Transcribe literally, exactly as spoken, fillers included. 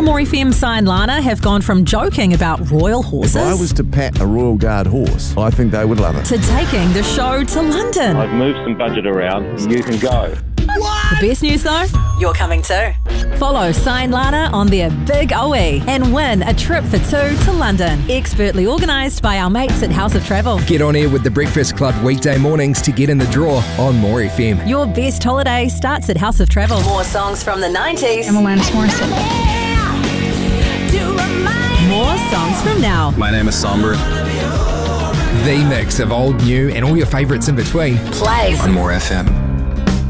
Well, More F M Sign Lana have gone from joking about royal horses If I was to pat a Royal Guard horse, I think they would love it. to taking the show to London. I've moved some budget around. You can go. The best news though, you're coming too. Follow Sign Lana on their Big O E and win a trip for two to London. Expertly organised by our mates at House of Travel. Get on air with the Breakfast Club weekday mornings to get in the draw on More F M. Your best holiday starts at House of Travel. More songs from the nineties. I'm Alanis Morissette. More songs from now. My name is Somber. The mix of old, new, and all your favourites in between. Plays On More F M.